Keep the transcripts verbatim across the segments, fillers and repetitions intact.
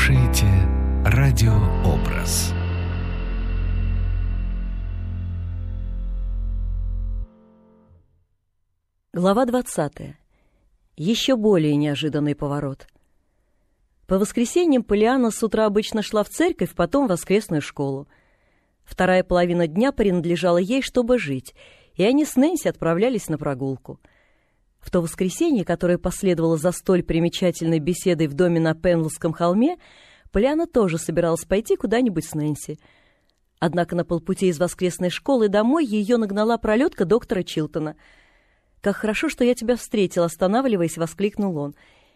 слушаете радиообраз. Глава двадцатая. Еще более неожиданный поворот. По воскресеньям Полианна с утра обычно шла в церковь, потом в воскресную школу. Вторая половина дня принадлежала ей, чтобы жить, и они с Нэнси отправлялись на прогулку. В то воскресенье, которое последовало за столь примечательной беседой в доме на Пенлском холме, Полианна тоже собиралась пойти куда-нибудь с Нэнси. Однако на полпути из воскресной школы домой ее нагнала пролетка доктора Чилтона. «Как хорошо, что я тебя встретил», — останавливаясь, воскликнул он.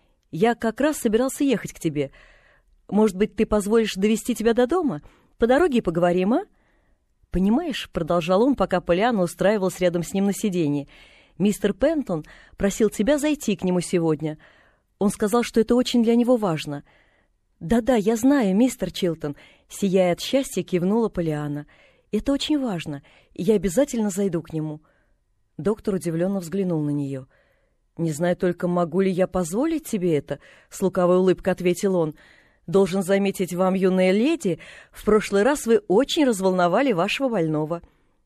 «Я как раз собирался ехать к тебе. Может быть, ты позволишь довести тебя до дома? По дороге и поговорим, а?» «Понимаешь», — продолжал он, пока Полианна устраивалась рядом с ним на сиденье, «мистер Пентон просил тебя зайти к нему сегодня. Он сказал, что это очень для него важно». «Да-да, я знаю, мистер Чилтон», — сияя от счастья, кивнула Полианна. «Это очень важно, и я обязательно зайду к нему». Доктор удивленно взглянул на нее. «Не знаю только, могу ли я позволить тебе это?» — с лукавой улыбкой ответил он. «Должен заметить вам, юная леди, в прошлый раз вы очень разволновали вашего больного».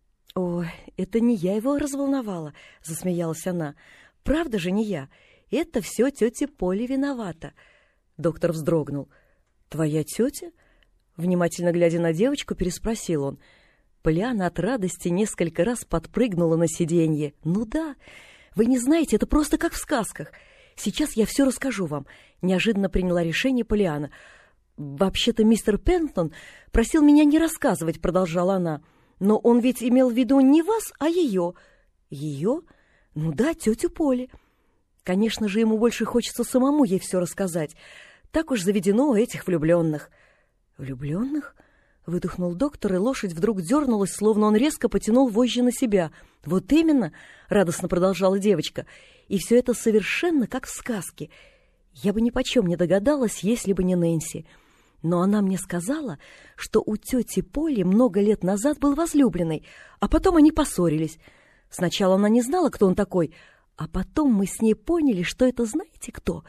«Ой, это не я его разволновала», — засмеялась она. «Правда же не я. Это все тетя Поли виновата». Доктор вздрогнул. «Твоя тетя?» Внимательно глядя на девочку, переспросил он. Полианна от радости несколько раз подпрыгнула на сиденье. «Ну да, вы не знаете, это просто как в сказках. Сейчас я все расскажу вам», — неожиданно приняла решение Полианна. «Вообще-то мистер Пентон просил меня не рассказывать», — продолжала она. «Но он ведь имел в виду не вас, а ее». «Ее? Ну да, тетю Поли. Конечно же, ему больше хочется самому ей все рассказать. Так уж заведено у этих влюбленных». «Влюбленных?» — выдохнул доктор, и лошадь вдруг дернулась, словно он резко потянул вожжи на себя. «Вот именно!» — радостно продолжала девочка. «И все это совершенно как в сказке. Я бы ни почем не догадалась, если бы не Нэнси. Но она мне сказала, что у тети Поли много лет назад был возлюбленный, а потом они поссорились. Сначала она не знала, кто он такой, а потом мы с ней поняли, что это знаете кто?»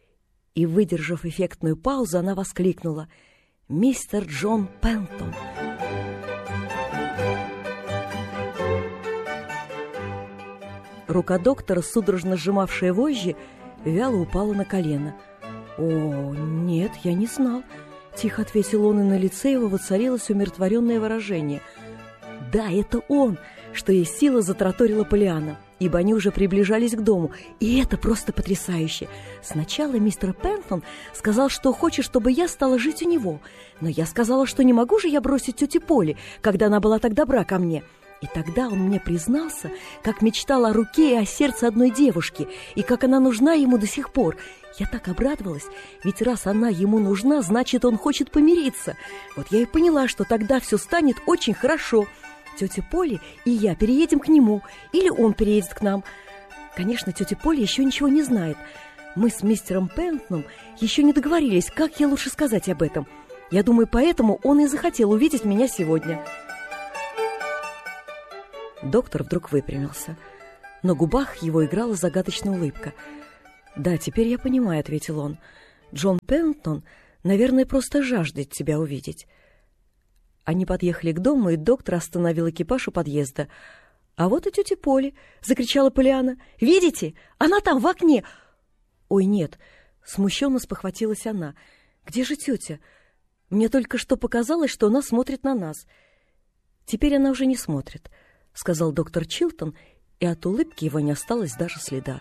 И, выдержав эффектную паузу, она воскликнула: «Мистер Джон Пентон». Рука доктора, судорожно сжимавшая вожжи, вяло упала на колено. «О, нет, я не знал», — тихо ответил он, и на лице его воцарилось умиротворенное выражение. «Да, это он», — что есть сила, затраторила Полианна, ибо они уже приближались к дому, и это просто потрясающе. Сначала мистер Пентон сказал, что хочет, чтобы я стала жить у него, но я сказала, что не могу же я бросить тетю Поли, когда она была так добра ко мне. И тогда он мне признался, как мечтал о руке и о сердце одной девушки, и как она нужна ему до сих пор. Я так обрадовалась, ведь раз она ему нужна, значит, он хочет помириться. Вот я и поняла, что тогда все станет очень хорошо. Тетя Поли и я переедем к нему, или он переедет к нам. Конечно, тетя Поли еще ничего не знает. Мы с мистером Пентоном еще не договорились, как ей лучше сказать об этом. Я думаю, поэтому он и захотел увидеть меня сегодня». Доктор вдруг выпрямился. На губах его играла загадочная улыбка. «Да, теперь я понимаю», — ответил он. «Джон Пентон, наверное, просто жаждет тебя увидеть». Они подъехали к дому, и доктор остановил экипаж у подъезда. «А вот и тетя Поли!» — закричала Полианна. «Видите? Она там, в окне!» «Ой, нет!» — смущенно спохватилась она. «Где же тетя? Мне только что показалось, что она смотрит на нас». «Теперь она уже не смотрит», — сказал доктор Чилтон, и от улыбки его не осталось даже следа.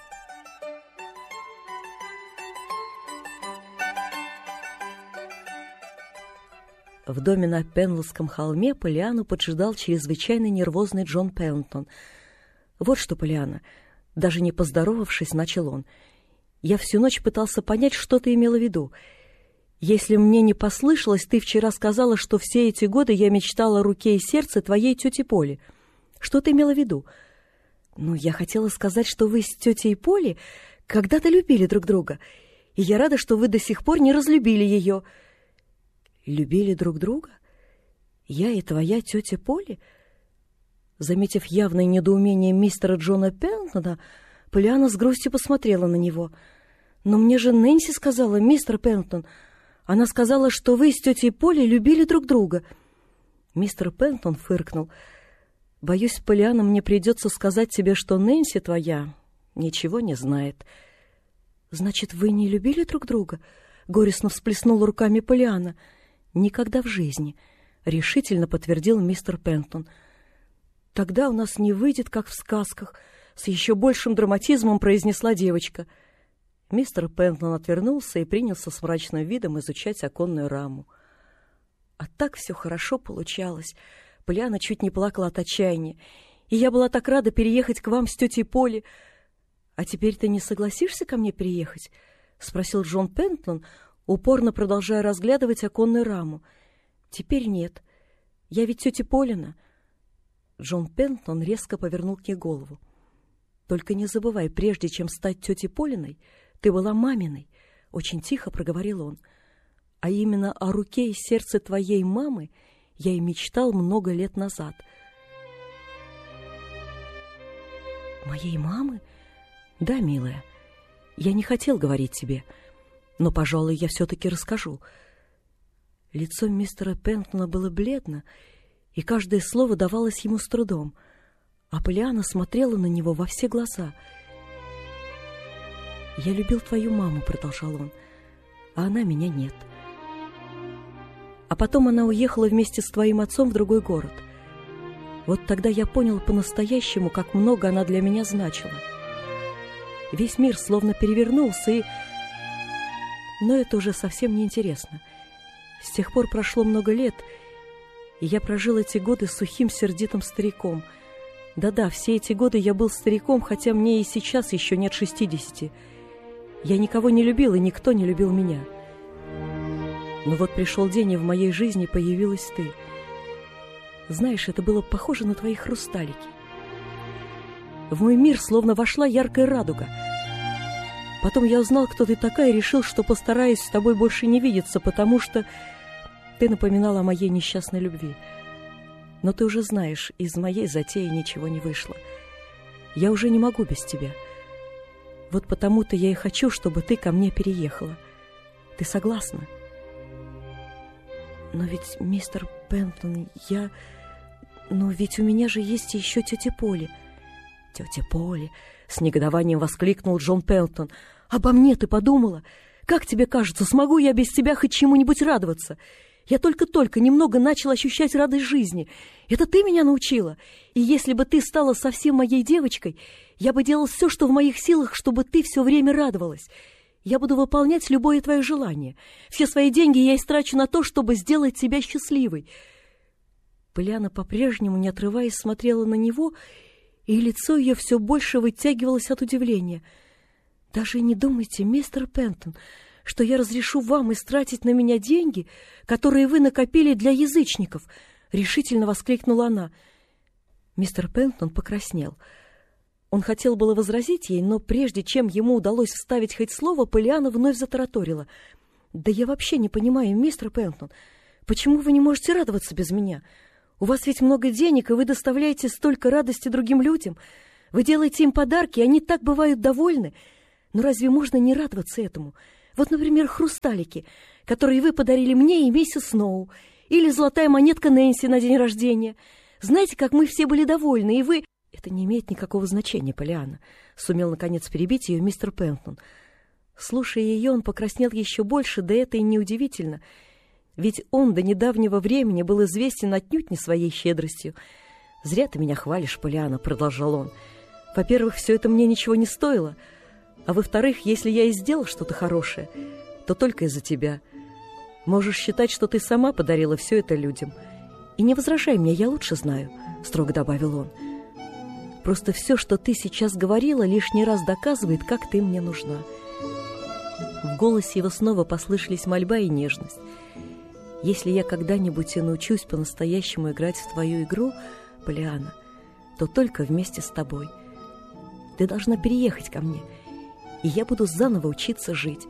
В доме на Пенлском холме Полианну поджидал чрезвычайно нервозный Джон Пентон. «Вот что, Полианна», — даже не поздоровавшись, начал он, — «я всю ночь пытался понять, что ты имела в виду. Если мне не послышалось, ты вчера сказала, что все эти годы я мечтала о руке и сердце твоей тети Поли. Что ты имела в виду?» «Ну, я хотела сказать, что вы с тетей Поли когда-то любили друг друга, и я рада, что вы до сих пор не разлюбили ее». «Любили друг друга? Я и твоя тетя Поли?» Заметив явное недоумение мистера Джона Пентона, Полианна с грустью посмотрела на него. «Но мне же Нэнси сказала, мистер Пентон, Она сказала, что вы с тетей Полей любили друг друга. Мистер Пентон фыркнул. Боюсь, Полианна, мне придется сказать тебе, что Нэнси твоя ничего не знает. Значит, вы не любили друг друга? Горестно всплеснула руками Полианна. Никогда в жизни, решительно подтвердил мистер Пентон. Тогда у нас не выйдет, как в сказках, с еще большим драматизмом произнесла девочка. Мистер Пентон отвернулся и принялся с мрачным видом изучать оконную раму. А так все хорошо получалось. Полианна чуть не плакала от отчаяния. И я была так рада переехать к вам с тетей Полей. А теперь ты не согласишься ко мне переехать? Спросил Джон Пентон, упорно продолжая разглядывать оконную раму. Теперь нет. Я ведь тетя Полина. Джон Пентон резко повернул к ней голову. Только не забывай, прежде чем стать тетей Полиной, ты была маминой, очень тихо проговорил он. А именно о руке и сердце твоей мамы я и мечтал много лет назад. Моей мамы? Да, милая. Я не хотел говорить тебе, но, пожалуй, я все-таки расскажу. Лицо мистера Пентона было бледно, и каждое слово давалось ему с трудом, а Полианна смотрела на него во все глаза. «Я любил твою маму», — продолжал он, — «а она меня нет. А потом она уехала вместе с твоим отцом в другой город. Вот тогда я понял по-настоящему, как много она для меня значила. Весь мир словно перевернулся, и... Но это уже совсем не интересно. С тех пор прошло много лет, и я прожил эти годы сухим сердитым стариком. Да-да, все эти годы я был стариком, хотя мне и сейчас еще нет шестидесяти. Я никого не любил, и никто не любил меня. Но вот пришел день, и в моей жизни появилась ты. Знаешь, это было похоже на твои хрусталики. В мой мир словно вошла яркая радуга. Потом я узнал, кто ты такая, и решил, что постараюсь с тобой больше не видеться, потому что ты напоминала о моей несчастной любви. Но ты уже знаешь, из моей затеи ничего не вышло. Я уже не могу без тебя. Вот потому-то я и хочу, чтобы ты ко мне переехала. Ты согласна? Но ведь, мистер Пентон, я... Но ведь у меня же есть еще тетя Поли. Тетя Поли, с негодованием воскликнул Джон Пентон. Обо мне ты подумала? Как тебе кажется, смогу я без тебя хоть чему-нибудь радоваться? Я только-только немного начал ощущать радость жизни. Это ты меня научила. И если бы ты стала совсем моей девочкой, я бы делал все, что в моих силах, чтобы ты все время радовалась. Я буду выполнять любое твое желание. Все свои деньги я истрачу на то, чтобы сделать тебя счастливой. Полианна по-прежнему, не отрываясь, смотрела на него, и лицо ее все больше вытягивалось от удивления. «Даже не думайте, мистер Пентон, что я разрешу вам истратить на меня деньги, которые вы накопили для язычников!» — решительно воскликнула она. Мистер Пентон покраснел. Он хотел было возразить ей, но прежде чем ему удалось вставить хоть слово, Полианна вновь затараторила. «Да я вообще не понимаю, мистер Пентон, почему вы не можете радоваться без меня? У вас ведь много денег, и вы доставляете столько радости другим людям. Вы делаете им подарки, и они так бывают довольны. Но разве можно не радоваться этому? Вот, например, хрусталики, которые вы подарили мне и миссис Сноу, или золотая монетка Нэнси на день рождения. Знаете, как мы все были довольны, и вы...» «Это не имеет никакого значения, Полианна», — сумел, наконец, перебить ее мистер Пентон. Слушая ее, он покраснел еще больше, да это и неудивительно, ведь он до недавнего времени был известен отнюдь не своей щедростью. «Зря ты меня хвалишь, Полианна», — продолжал он. «Во-первых, все это мне ничего не стоило, а во-вторых, если я и сделал что-то хорошее, то только из-за тебя. Можешь считать, что ты сама подарила все это людям. И не возражай мне, я лучше знаю», — строго добавил он. «Просто все, что ты сейчас говорила, лишний раз доказывает, как ты мне нужна». В голосе его снова послышались мольба и нежность. «Если я когда-нибудь и научусь по-настоящему играть в твою игру, Полианна, то только вместе с тобой. Ты должна переехать ко мне, и я буду заново учиться жить».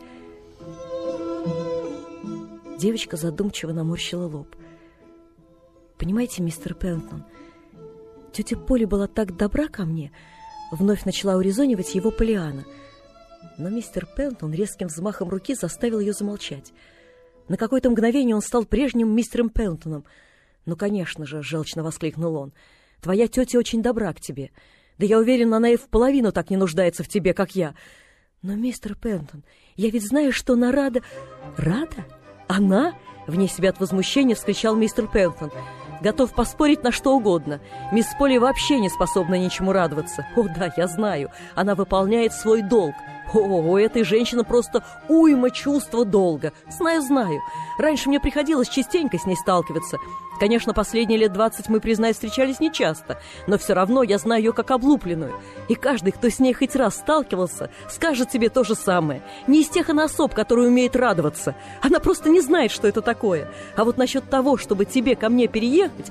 Девочка задумчиво наморщила лоб. «Понимаете, мистер Пентон, тетя Поли была так добра ко мне», — вновь начала урезонивать его Полианна. Но мистер Пентон резким взмахом руки заставил ее замолчать. На какое-то мгновение он стал прежним мистером Пентоном. «Ну, конечно же», — желчно воскликнул он, — «твоя тетя очень добра к тебе. Да я уверен, она и в половину так не нуждается в тебе, как я. Но, мистер Пентон, я ведь знаю, что она рада...» «Рада? Она?» — вне себя от возмущения вскричал мистер Пентон. «Готов поспорить на что угодно. Мисс Полли вообще не способна ничему радоваться. О, да, я знаю, она выполняет свой долг. О, у этой женщины просто уйма чувства долга. Знаю, знаю. Раньше мне приходилось частенько с ней сталкиваться. Конечно, последние лет двадцать мы, признаюсь, встречались нечасто, но все равно я знаю ее как облупленную. И каждый, кто с ней хоть раз сталкивался, скажет тебе то же самое. Не из тех она особ, которые умеет радоваться. Она просто не знает, что это такое. А вот насчет того, чтобы тебе ко мне переехать...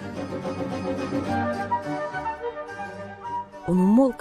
Он умолк,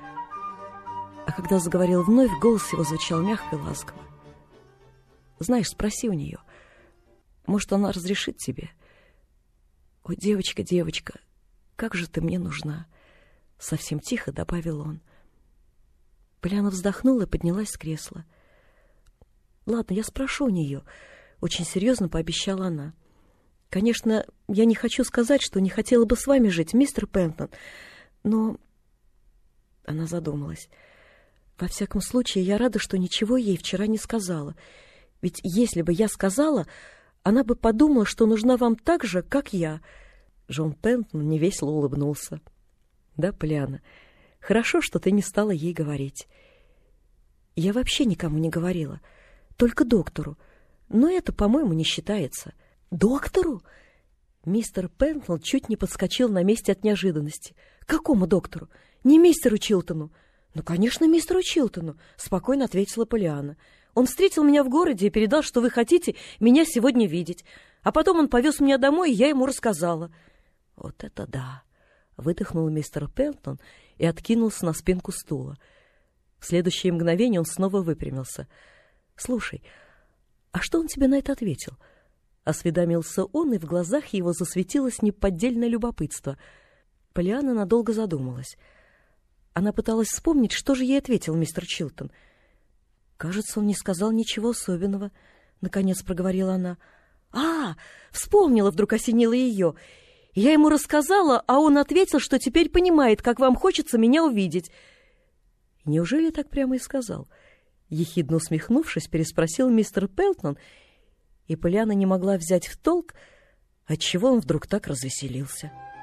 а когда заговорил вновь, голос его звучал мягко и ласково. «Знаешь, спроси у нее. Может, она разрешит тебе? Ой, девочка, девочка, как же ты мне нужна!» Совсем тихо добавил он. Полианна вздохнула и поднялась с кресла. «Ладно, я спрошу у нее», — очень серьезно пообещала она. «Конечно, я не хочу сказать, что не хотела бы с вами жить, мистер Пентон, но...» Она задумалась. «Во всяком случае, я рада, что ничего ей вчера не сказала. Ведь если бы я сказала, она бы подумала, что нужна вам так же, как я». Джон Пентон невесело улыбнулся. «Да, Полианна, хорошо, что ты не стала ей говорить». «Я вообще никому не говорила, только доктору. Но это, по-моему, не считается». «Доктору?» Мистер Пентон чуть не подскочил на месте от неожиданности. «Какому доктору? Не мистеру Чилтону?» «Ну, конечно, мистеру Чилтону», — спокойно ответила Полианна. «Он встретил меня в городе и передал, что вы хотите меня сегодня видеть. А потом он повез меня домой, и я ему рассказала». «Вот это да!» — выдохнул мистер Пентон и откинулся на спинку стула. В следующее мгновение он снова выпрямился. «Слушай, а что он тебе на это ответил?» Осведомился он, и в глазах его засветилось неподдельное любопытство. Полианна надолго задумалась. Она пыталась вспомнить, что же ей ответил мистер Чилтон. «Кажется, он не сказал ничего особенного», — наконец проговорила она. «А, вспомнила!» — вдруг осенила ее. «Я ему рассказала, а он ответил, что теперь понимает, как вам хочется меня увидеть». «Неужели так прямо и сказал?» Ехидно усмехнувшись, переспросил мистер Пентон, и Полианна не могла взять в толк, отчего он вдруг так развеселился.